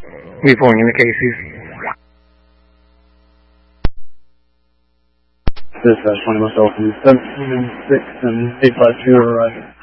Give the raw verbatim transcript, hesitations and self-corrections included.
Reporting in the Casey's. Dispatch twenty West Dolphin, seven six and eight five two are arriving.